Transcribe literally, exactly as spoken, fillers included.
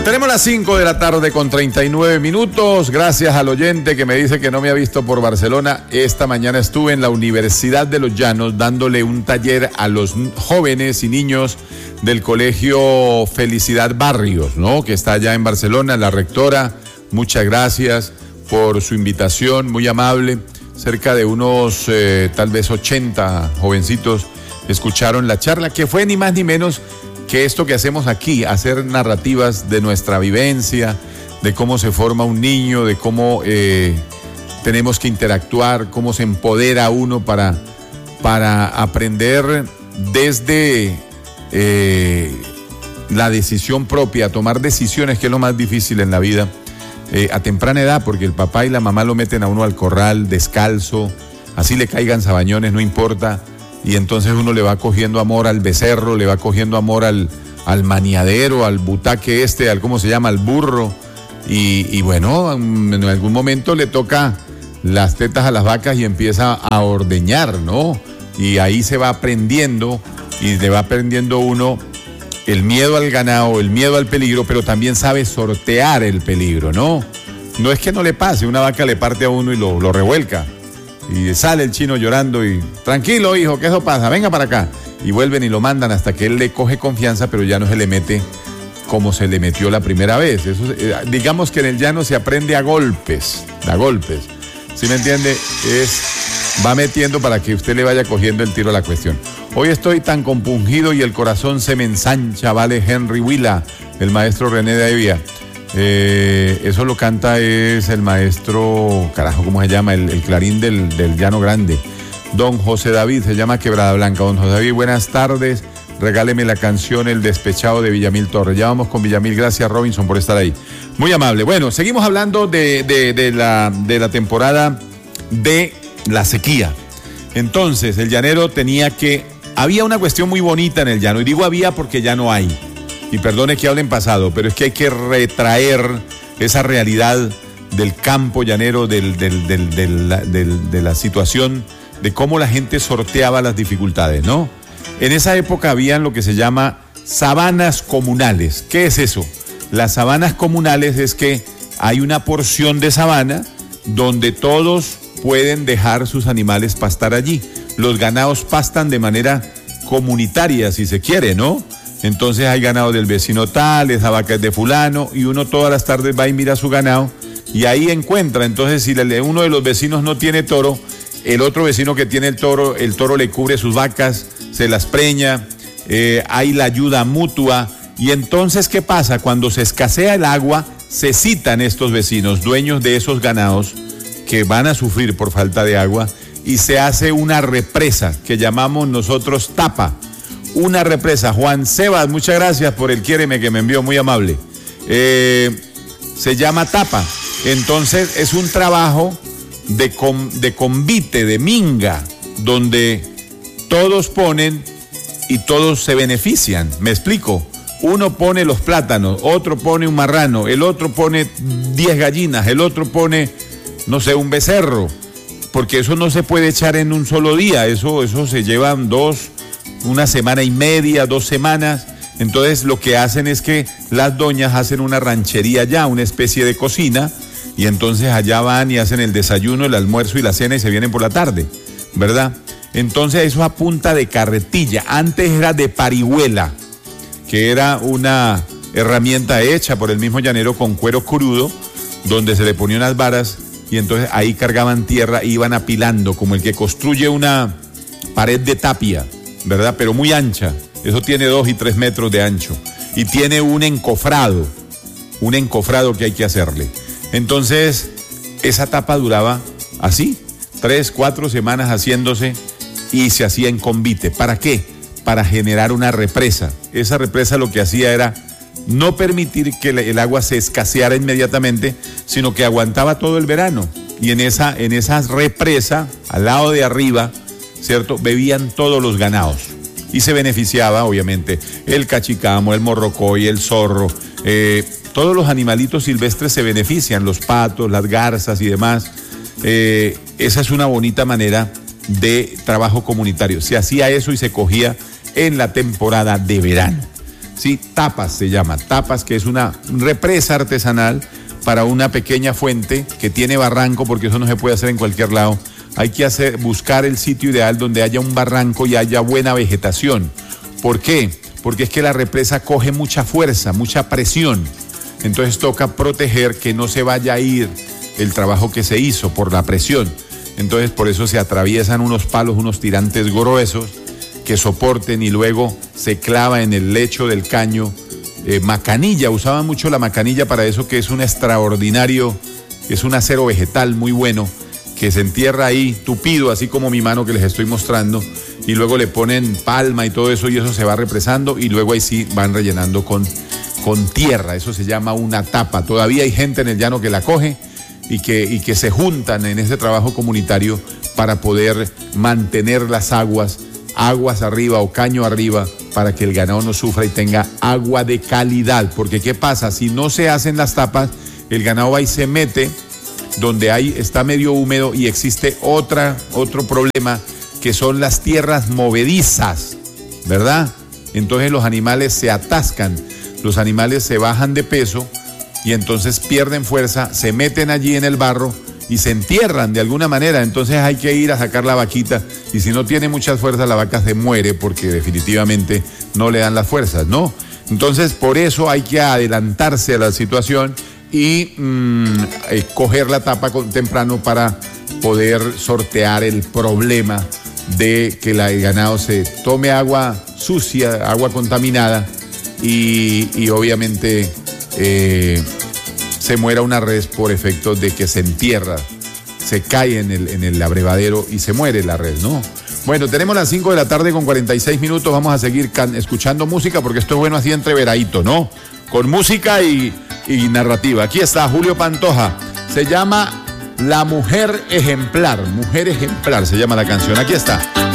Tenemos las cinco de la tarde con treinta y nueve minutos. Gracias al oyente que me dice que no me ha visto por Barcelona. Esta mañana estuve en la Universidad de los Llanos dándole un taller a los jóvenes y niños del colegio Felicidad Barrios, ¿no? Que está allá en Barcelona. La rectora, muchas gracias por su invitación, muy amable. Cerca de unos eh, tal vez ochenta jovencitos escucharon la charla, que fue ni más ni menos que esto que hacemos aquí, hacer narrativas de nuestra vivencia, de cómo se forma un niño, de cómo eh, tenemos que interactuar, cómo se empodera uno para, para aprender desde eh, la decisión propia, tomar decisiones, que es lo más difícil en la vida, eh, a temprana edad, porque el papá y la mamá lo meten a uno al corral, descalzo, así le caigan sabañones, no importa. Y entonces uno le va cogiendo amor al becerro, le va cogiendo amor al, al maniadero, al butaque este, al cómo se llama, al burro. Y, y bueno, en algún momento le toca las tetas a las vacas y empieza a ordeñar, ¿no? Y ahí se va aprendiendo y le va aprendiendo uno el miedo al ganado, el miedo al peligro, pero también sabe sortear el peligro, ¿no? No es que no le pase, una vaca le parte a uno y lo, lo revuelca. Y sale el chino llorando y, tranquilo hijo, que eso pasa, venga para acá. Y vuelven y lo mandan hasta que él le coge confianza, pero ya no se le mete como se le metió la primera vez. Eso, digamos que en el llano se aprende a golpes, a golpes. ¿Sí me entiende? Es, va metiendo para que usted le vaya cogiendo el tiro a la cuestión. Hoy estoy tan compungido y el corazón se me ensancha, vale Henry Willa, el maestro René de Evia. Eh, eso lo canta es el maestro, carajo, ¿cómo se llama? El, el clarín del, del Llano Grande. Don José David, se llama Quebrada Blanca. Don José David, buenas tardes. Regáleme la canción El Despechado de Villamil Torres. Ya vamos con Villamil. Gracias, Robinson, por estar ahí. Muy amable. Bueno, seguimos hablando de, de, de, la, de la temporada de la sequía. Entonces, el llanero tenía que... Había una cuestión muy bonita en el llano. Y digo había porque ya no hay. Y perdone que hable en pasado, pero es que hay que retraer esa realidad del campo llanero, del, del, del, del, del, de la situación, de cómo la gente sorteaba las dificultades, ¿no? En esa época habían lo que se llama sabanas comunales. ¿Qué es eso? Las sabanas comunales es que hay una porción de sabana donde todos pueden dejar sus animales pastar allí. Los ganados pastan de manera comunitaria, si se quiere, ¿no? Entonces hay ganado del vecino tal, esa vaca es de fulano, y uno todas las tardes va y mira su ganado, y ahí encuentra. Entonces, si uno de los vecinos no tiene toro, el otro vecino que tiene el toro, el toro le cubre sus vacas, se las preña, eh, hay la ayuda mutua. Y entonces, ¿qué pasa? Cuando se escasea el agua, se citan estos vecinos, dueños de esos ganados, que van a sufrir por falta de agua, y se hace una represa, que llamamos nosotros tapa. Una represa. Juan Sebas, muchas gracias por el quiéreme que me envió, muy amable. Eh, se llama tapa. Entonces es un trabajo de, com, de convite, de minga, donde todos ponen y todos se benefician. ¿Me explico? Uno pone los plátanos, otro pone un marrano, el otro pone diez gallinas, el otro pone, no sé, un becerro, porque eso no se puede echar en un solo día, eso, eso se llevan dos... una semana y media, dos semanas. Entonces lo que hacen es que las doñas hacen una ranchería allá, una especie de cocina, y entonces allá van y hacen el desayuno, el almuerzo y la cena y se vienen por la tarde, ¿verdad? Entonces eso a punta de carretilla. Antes era de parihuela, que era una herramienta hecha por el mismo llanero con cuero crudo, donde se le ponían unas varas y entonces ahí cargaban tierra e iban apilando, como el que construye una pared de tapia, ¿verdad? Pero muy ancha. Eso tiene dos y tres metros de ancho. Y tiene un encofrado, un encofrado que hay que hacerle. Entonces, esa tapa duraba así, tres, cuatro semanas haciéndose y se hacía en convite. ¿Para qué? Para generar una represa. Esa represa lo que hacía era no permitir que el agua se escaseara inmediatamente, sino que aguantaba todo el verano. Y en esa, en esa represa, al lado de arriba, ¿cierto?, bebían todos los ganados y se beneficiaba obviamente el cachicamo, el morrocoy, el zorro, eh, todos los animalitos silvestres se benefician, los patos, las garzas y demás. Eh, esa es una bonita manera de trabajo comunitario. Se hacía eso y se cogía en la temporada de verano. Sí, tapas se llama, tapas, que es una represa artesanal para una pequeña fuente que tiene barranco, porque eso no se puede hacer en cualquier lado. Hay que hacer, buscar el sitio ideal donde haya un barranco y haya buena vegetación. ¿Por qué? Porque es que la represa coge mucha fuerza, mucha presión. Entonces toca proteger que no se vaya a ir el trabajo que se hizo por la presión. Entonces por eso se atraviesan unos palos, unos tirantes gruesos que soporten, y luego se clava en el lecho del caño eh, macanilla. Usaban mucho la macanilla para eso, que es un extraordinario, es un acero vegetal muy bueno, que se entierra ahí tupido, así como mi mano que les estoy mostrando, y luego le ponen palma y todo eso, y eso se va represando, y luego ahí sí van rellenando con, con tierra. Eso se llama una tapa. Todavía hay gente en el llano que la coge y que, y que se juntan en ese trabajo comunitario para poder mantener las aguas, aguas arriba o caño arriba, para que el ganado no sufra y tenga agua de calidad. Porque ¿qué pasa? Si no se hacen las tapas, el ganado va y se mete donde hay, está medio húmedo, y existe otra, otro problema, que son las tierras movedizas, ¿verdad? Entonces los animales se atascan, los animales se bajan de peso y entonces pierden fuerza, se meten allí en el barro y se entierran de alguna manera. Entonces hay que ir a sacar la vaquita, y si no tiene muchas fuerzas la vaca se muere, porque definitivamente no le dan las fuerzas, ¿no? Entonces por eso hay que adelantarse a la situación y mmm, eh, coger la tapa con, temprano, para poder sortear el problema de que la, el ganado se tome agua sucia, agua contaminada, y, y obviamente eh, se muera una res por efecto de que se entierra, se cae en el, en el abrevadero y se muere la res, ¿no? Bueno, tenemos las cinco de la tarde con cuarenta y seis minutos, vamos a seguir can- escuchando música, porque esto es bueno así entreveradito, ¿no? Con música y, y narrativa. Aquí está Julio Pantoja, se llama La Mujer Ejemplar, Mujer Ejemplar se llama la canción, aquí está.